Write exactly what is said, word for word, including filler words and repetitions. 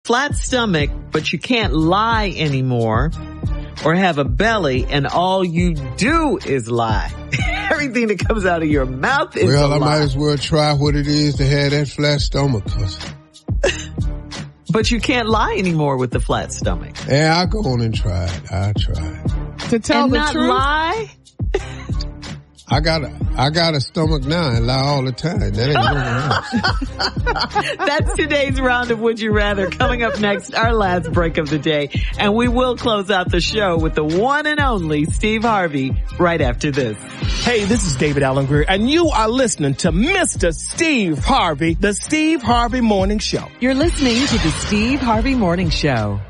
flat stomach, but you can't lie anymore, or have a belly and all you do is lie. Everything that comes out of your mouth is well, a I lie. might as well try what it is to have that flat stomach. But you can't lie anymore with the flat stomach. Yeah, I'll go on and try it. I'll try it. To tell and the not truth? lie? I got a, I got a stomach now and lie all the time. That ain't working out. That's today's round of Would You Rather. Coming up next, our last break of the day. And we will close out the show with the one and only Steve Harvey right after this. Hey, this is David Allen Greer, and you are listening to Mister Steve Harvey, the Steve Harvey Morning Show. You're listening to the Steve Harvey Morning Show.